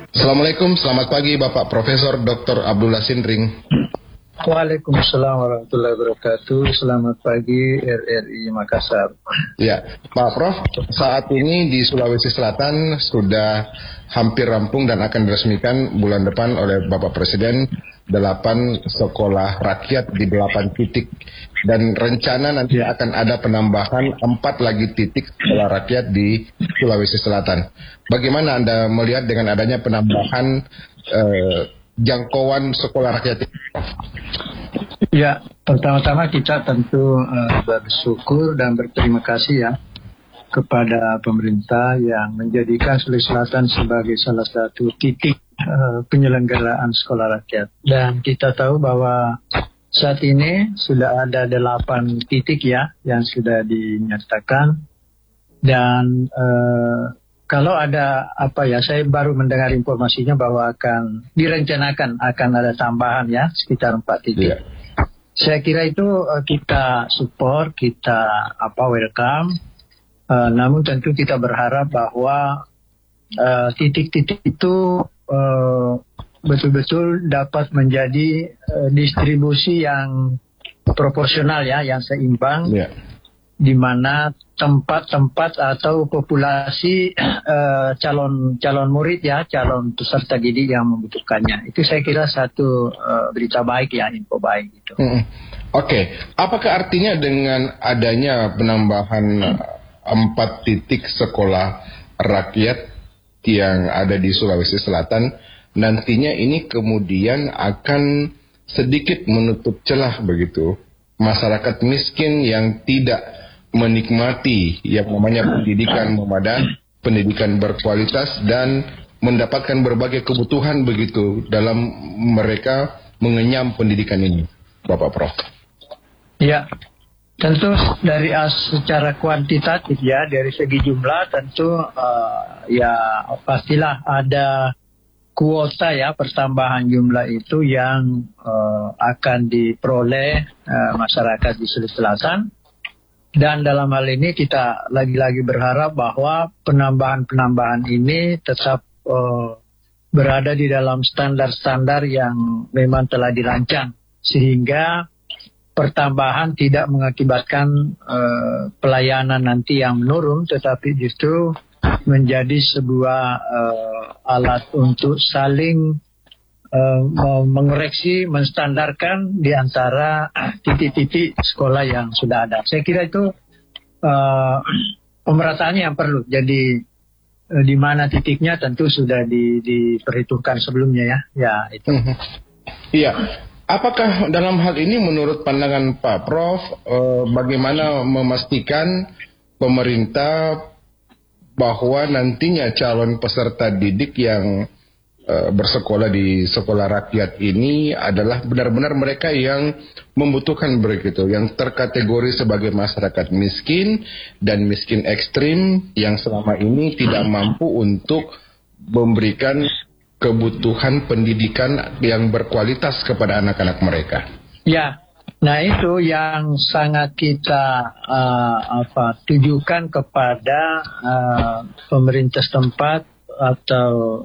Assalamualaikum, selamat pagi Bapak Profesor Dr. Abdullah Sindring. Waalaikumsalam warahmatullahi wabarakatuh. Selamat pagi RRI Makassar. Ya, Pak Prof, saat ini di Sulawesi Selatan sudah hampir rampung dan akan diresmikan bulan depan oleh Bapak Presiden 8 sekolah rakyat di 8 titik. Dan rencana nanti akan ada penambahan 4 lagi titik sekolah rakyat di Sulawesi Selatan. Bagaimana Anda melihat dengan adanya penambahan jangkauan sekolah rakyat ini? Ya, pertama-tama kita tentu bersyukur dan berterima kasih ya kepada pemerintah yang menjadikan Sulawesi Selatan sebagai salah satu titik penyelenggaraan sekolah rakyat. Dan kita tahu bahwa saat ini sudah ada 8 titik ya yang sudah dinyatakan. Dan kalau ada saya baru mendengar informasinya bahwa akan direncanakan akan ada tambahan ya sekitar 4 titik. Yeah. Saya kira itu kita support, kita welcome. Namun tentu kita berharap bahwa titik-titik itu betul-betul dapat menjadi distribusi yang proporsional ya, yang seimbang. Yeah. Di mana tempat-tempat atau populasi calon murid ya, calon peserta didik yang membutuhkannya. Itu saya kira satu berita baik ya, info baik itu. Oke. Apakah artinya dengan adanya penambahan 4 titik sekolah rakyat yang ada di Sulawesi Selatan, nantinya ini kemudian akan sedikit menutup celah begitu masyarakat miskin yang tidak menikmati yang namanya pendidikan memadai, pendidikan berkualitas dan mendapatkan berbagai kebutuhan begitu dalam mereka mengenyam pendidikan ini, Bapak Prof. Ya, tentu dari secara kuantitatif ya, dari segi jumlah tentu pastilah ada kuota ya, pertambahan jumlah itu yang akan diperoleh masyarakat di Sulawesi Selatan. Dan dalam hal ini kita lagi-lagi berharap bahwa penambahan-penambahan ini tetap berada di dalam standar-standar yang memang telah dirancang. Sehingga pertambahan tidak mengakibatkan pelayanan nanti yang menurun, tetapi justru menjadi sebuah alat untuk saling mengoreksi, menstandarkan di antara titik-titik sekolah yang sudah ada. Saya kira itu pemerataannya yang perlu. Jadi di mana titiknya tentu sudah diperhitungkan sebelumnya ya. Ya itu. Iya. Apakah dalam hal ini menurut pandangan Pak Prof, bagaimana memastikan pemerintah bahwa nantinya calon peserta didik yang bersekolah di sekolah rakyat ini adalah benar-benar mereka yang membutuhkan begitu, yang terkategori sebagai masyarakat miskin dan miskin ekstrim yang selama ini tidak mampu untuk memberikan kebutuhan pendidikan yang berkualitas kepada anak-anak mereka. Ya, nah itu yang sangat kita tujukan kepada pemerintah setempat atau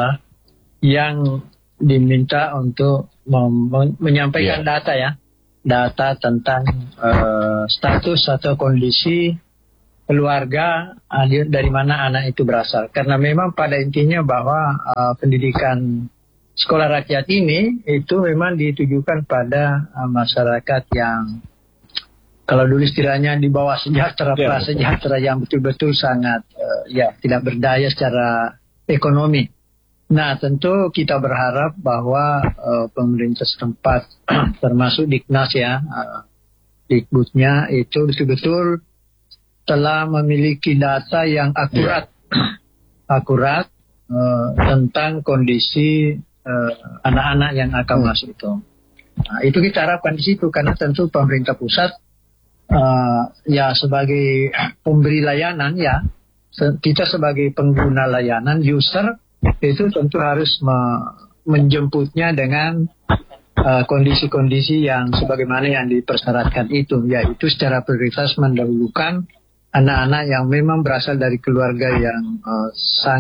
yang diminta untuk menyampaikan data tentang status atau kondisi keluarga dari mana anak itu berasal. Karena memang pada intinya bahwa pendidikan sekolah rakyat ini itu memang ditujukan pada masyarakat yang kalau dulu istilahnya di bawah sejahtera, prasejahtera yang betul-betul sangat tidak berdaya secara ekonomi. Nah, tentu kita berharap bahwa pemerintah setempat, termasuk Diknas Dikbudnya itu betul-betul telah memiliki data yang akurat tentang kondisi anak-anak yang akan masuk itu. Nah, itu kita harapkan di situ karena tentu pemerintah pusat sebagai pemberi layanan kita sebagai pengguna layanan user itu tentu harus menjemputnya dengan kondisi-kondisi yang sebagaimana yang dipersyaratkan itu, yaitu secara prioritas mendahulukan anak-anak yang memang berasal dari keluarga yang sangat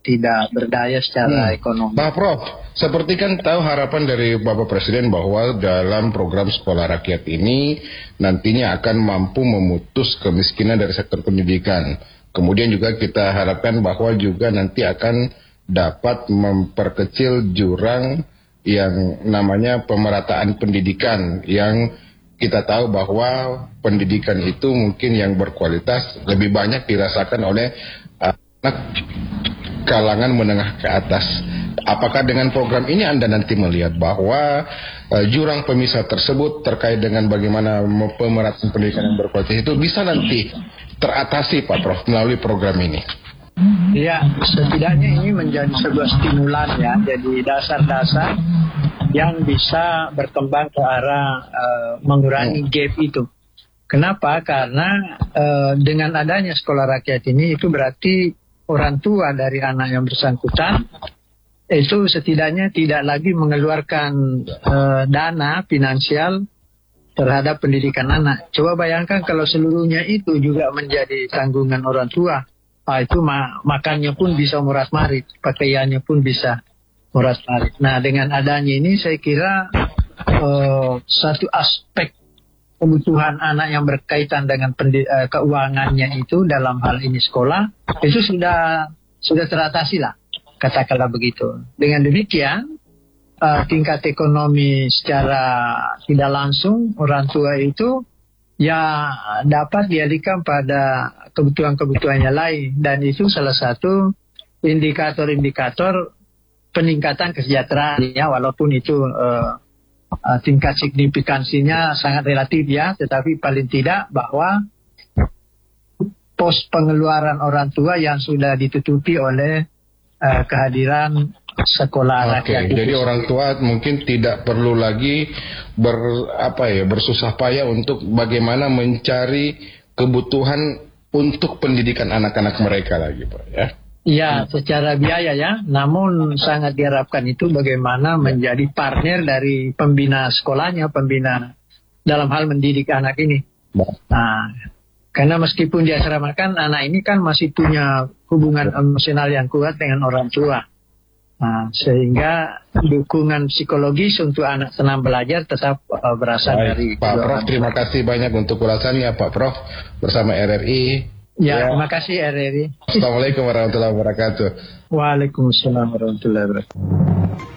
tidak berdaya secara ekonomi. Pak Prof, seperti kan tahu harapan dari Bapak Presiden bahwa dalam program sekolah rakyat ini nantinya akan mampu memutus kemiskinan dari sektor pendidikan. Kemudian juga kita harapkan bahwa juga nanti akan dapat memperkecil jurang yang namanya pemerataan pendidikan, yang kita tahu bahwa pendidikan itu mungkin yang berkualitas lebih banyak dirasakan oleh anak kalangan menengah ke atas. Apakah dengan program ini Anda nanti melihat bahwa jurang pemisah tersebut terkait dengan bagaimana pemerataan pendidikan yang berkualitas itu bisa nanti teratasi, Pak Prof, melalui program ini? Ya, setidaknya ini menjadi sebuah stimulan ya, jadi dasar-dasar yang bisa berkembang ke arah mengurangi gap itu. Kenapa? Karena dengan adanya sekolah rakyat ini itu berarti orang tua dari anak yang bersangkutan itu setidaknya tidak lagi mengeluarkan dana finansial terhadap pendidikan anak. Coba bayangkan kalau seluruhnya itu juga menjadi tanggungan orang tua. Itu makannya pun bisa murah-marit, pakaiannya pun bisa murah-marit. Nah, dengan adanya ini saya kira satu aspek kebutuhan anak yang berkaitan dengan keuangannya itu dalam hal ini sekolah itu sudah teratasi lah, katakanlah begitu. Dengan demikian tingkat ekonomi secara tidak langsung orang tua itu ya dapat dialihkan pada kebutuhan-kebutuhannya lain, dan itu salah satu indikator-indikator peningkatan kesejahteraan ya, walaupun itu tingkat signifikansinya sangat relatif ya, tetapi paling tidak bahwa pos pengeluaran orang tua yang sudah ditutupi oleh kehadiran sekolah rakyat. Jadi orang tua mungkin tidak perlu lagi bersusah payah untuk bagaimana mencari kebutuhan untuk pendidikan anak-anak mereka lagi, Pak, ya. Ya, secara biaya ya. Namun sangat diharapkan itu bagaimana menjadi partner dari pembina sekolahnya, pembina dalam hal mendidik anak ini. Nah, karena meskipun diasramakan, anak ini kan masih punya hubungan emosional yang kuat dengan orang tua. Nah, sehingga dukungan psikologis untuk anak senang belajar tetap berasal dari Pak Prof. Terima kasih banyak untuk ulasannya, Pak Prof, bersama RRI. Ya, terima kasih RRI. Assalamualaikum warahmatullahi wabarakatuh. Waalaikumsalam warahmatullahi wabarakatuh.